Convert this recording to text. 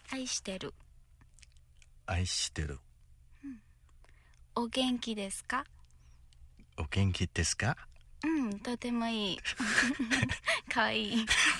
愛してる。 愛してる。 お元気ですか？ お元気ですか？ とてもいい。かわいい。